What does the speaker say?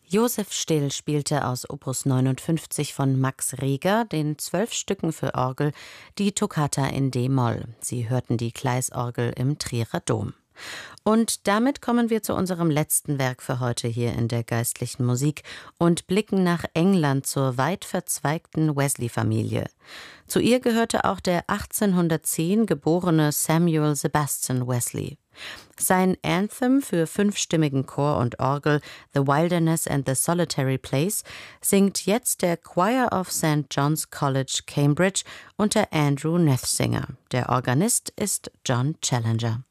Josef Still spielte aus Opus 59 von Max Reger den 12 Stücken für Orgel die Toccata in d-Moll. Sie hörten die Gleisorgel im Trierer Dom. Und damit kommen wir zu unserem letzten Werk für heute hier in der geistlichen Musik und blicken nach England zur weit verzweigten Wesley-Familie. Zu ihr gehörte auch der 1810 geborene Samuel Sebastian Wesley. Sein Anthem für 5-stimmigen Chor und Orgel The Wilderness and the Solitary Place singt jetzt der Choir of St. John's College, Cambridge unter Andrew Nethsinger. Der Organist ist John Challenger.